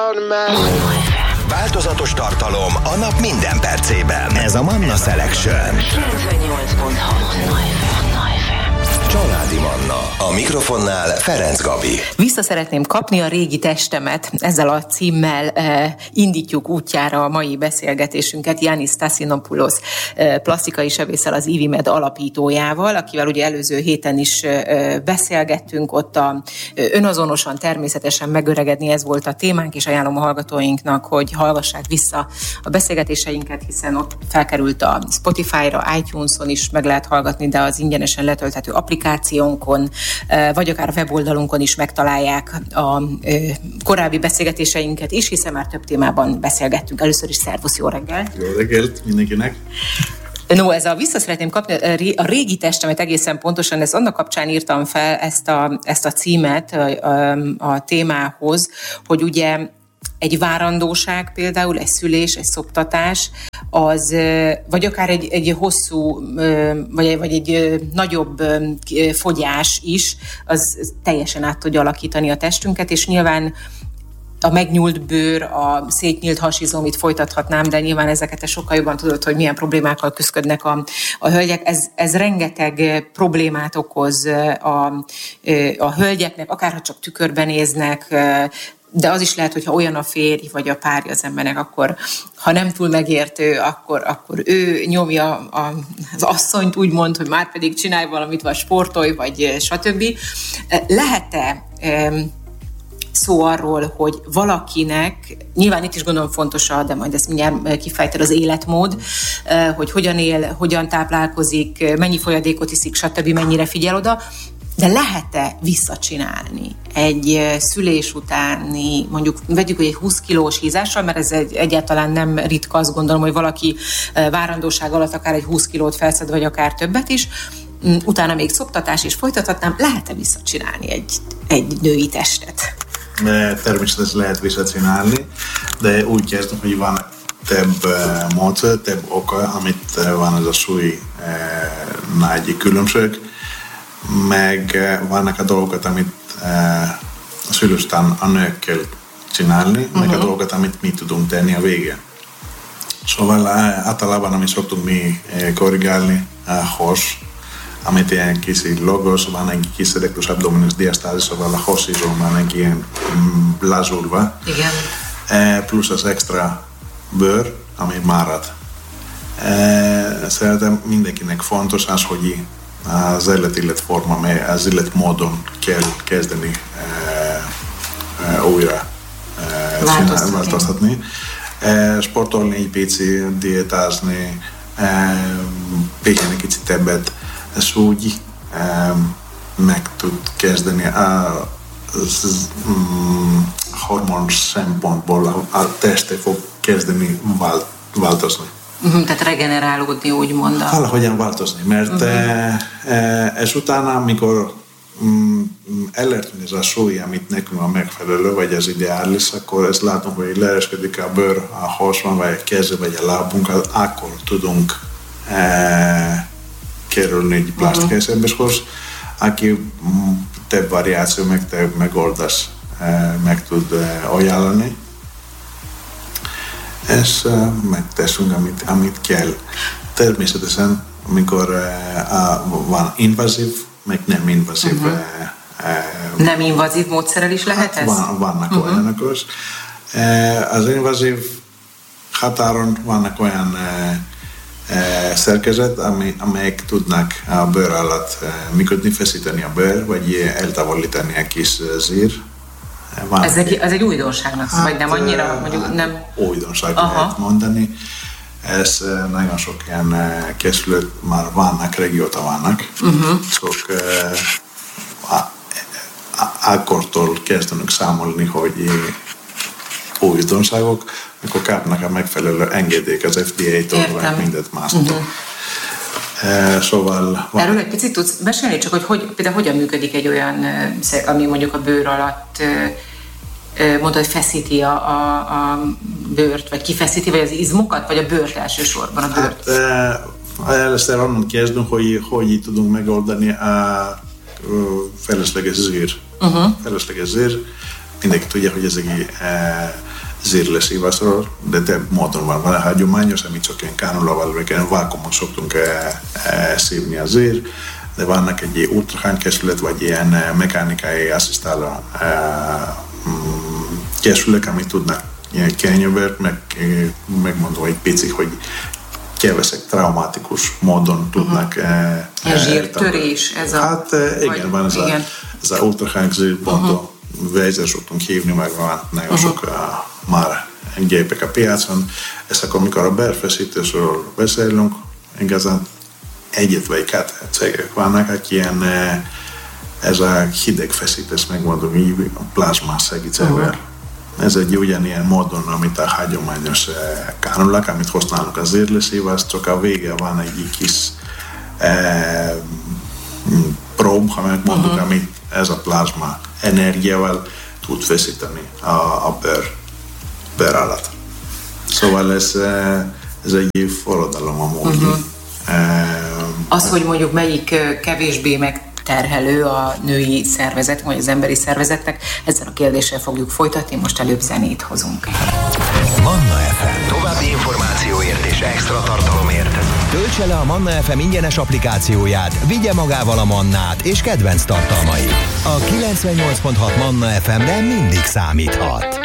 Változatos tartalom a nap minden percében. Ez a Manna Selection. 98.6 Családi Manna. A mikrofonnál Ferenc Gabi. Vissza szeretném kapni a régi testemet. Ezzel a címmel indítjuk útjára a mai beszélgetésünket Yannis Tassinopoulos plastikai sebésszel, az IVIMED alapítójával, akivel ugye előző héten is beszélgettünk, ott önazonosan, természetesen megöregedni, ez volt a témánk, és ajánlom a hallgatóinknak, hogy hallgassák vissza a beszélgetéseinket, hiszen ott felkerült a Spotify-ra, iTunes-on is meg lehet hallgatni, de az ingyenesen letölthető applikációnkon, vagy akár a weboldalunkon is megtalálják a korábbi beszélgetéseinket is, hiszen már több témában beszélgettünk. Először is szervusz, jó reggelt! Jó reggelt mindenkinek! No, vissza szeretném kapni a régi testemet egészen pontosan, ezt annak kapcsán írtam fel ezt a címet a témához, hogy ugye egy várandóság például, egy szülés, egy szoptatás, az, vagy akár egy hosszú, vagy egy nagyobb fogyás is, az teljesen át tudja alakítani a testünket, és nyilván a megnyúlt bőr, a szétnyílt hasizom, itt folytathatnám, de nyilván ezeket te sokkal jobban tudod, hogy milyen problémákkal küzdködnek a hölgyek. Ez rengeteg problémát okoz a hölgyeknek, akárha csak tükörben néznek, de az is lehet, hogyha olyan a férj vagy a párja az embernek, akkor ha nem túl megértő, akkor ő nyomja az asszonyt, úgymond, hogy már pedig csinálj valamit, vagy sportolj, vagy stb. Lehet-e szó arról, hogy valakinek, nyilván itt is gondolom fontos, de majd ezt mindjárt kifejted, az életmód, hogy hogyan él, hogyan táplálkozik, mennyi folyadékot iszik, stb., mennyire figyel oda, de lehet-e visszacsinálni egy szülés utáni, mondjuk vegyük, hogy egy 20 kilós hízással, mert ez egyáltalán nem ritka, azt gondolom, hogy valaki várandóság alatt akár egy 20 kilót felszed, vagy akár többet is, utána még szoptatás is folytathatnám, lehet-e visszacsinálni egy női testet? Természetesen lehet visszacsinálni, de úgy kezdem, hogy van több módszer, több oka, amit van ez a súly nagy különbség, meg vannak a dolgokat, amit a szülés után a nők kell csinálni, meg a dolgokat, amit mi tudunk tenni a végén. Szóval általában, amit szoktunk mi korrigálni, a hos, amit ilyen kis logos, van egy kis rectus abdominis diasztázis, szóval a hosszizom van egy ilyen lazulva. Igen. Plusz az extra bőr, ami marad. Szerintem mindenkinek fontos az, hogy az életforma, az életmódon kell kezdeni újra változtatni. Sportolni egy pici, diétázni, pihenni kicsit többet, ez úgy meg tud kezdeni a hormon szempontból a teste fog kezdeni változni. Tehát regenerálódni, úgymond. Valahogyan változni, mert ez utána, amikor elértünk ez a súly, amit nekünk a megfelelő, vagy az ideális, akkor ezt látom, hogy leeskedik a bőr a hosban, vagy a keze, vagy a lábunk, akkor tudunk kerülni egy plastikai sebészhoz, aki több variáció, meg több megoldás meg tud ajánlani. Ezt megteszünk, amit kell. Természetesen, amikor van invazív, meg nem invazív. Nem invazív módszerrel is lehet ez? Vannak olyanok. Az invazív határon vannak olyan szerkezet, amelyek tudnak a bőr alatt működni, feszíteni a bőr, vagy eltávolítani a kis zsír. Ez egy újdonságnak, vagy nem annyira, mondjuk nem... Újdonság lehet mondani. Ez nagyon sok ilyen készület már vannak, régóta vannak. Szóval akkortól kezdenek számolni, hogy újdonságok, mikor kapnak a megfelelő engedélyt az FDA-tól, vagy mindent mástól. Szóval... Erről egy picit tudsz beszélni, csak hogy például hogyan működik egy olyan, ami mondjuk a bőr alatt mondod, hogy feszíti a bőrt, vagy kifeszíti, vagy az izmokat, vagy a bőrt elsősorban, a bőrt? Először onnan kezdünk, hogy tudunk megoldani a felesleges zsír. Felesleges zsír. Mindenki tudja, hogy ez egy zsírleszívásról, de több módon van. Van a hagyományos, amit csak ilyen kánulával, vagy ilyen vákumon szoktunk szívni a zsír, de vannak egy ultrahangkészület, vagy ilyen mechanikai asszisztáló készület, amit tudnak ilyen kényövert, megmondom egy pici, hogy kevesek traumatikus módon tudnak... A zsírtörés, ez a... Hát igen, van ez a ultrahang zsírbontó vézet szoktunk hívni, meg van nagyon sok már gépek a piacon. És akkor, amikor a berfeszítésről beszélünk, igazán egyet vagy kettő cégek vannak, akik ilyen ez a hidegfeszítés, megmondom így, a plazma segítségével. Ez egy ugyanilyen módon, amit a hagyományos kánulák, amit használunk az zsírleszívás, csak a vége van egy kis prób, ha megmondjuk, amit ez a plazma energiával tud feszíteni a bőr alatt. Szóval ez egy forradalom amúgy. Az, hogy mondjuk melyik kevésbé megterhelő a női szervezet, vagy az emberi szervezetnek, ezzel a kérdéssel fogjuk folytatni, most előbb zenét hozunk. Manna FM. További információért és extra tartalomért töltse le a Manna FM ingyenes applikációját, vigye magával a Mannát és kedvenc tartalmait. A 98.6 Manna FM-re mindig számíthat.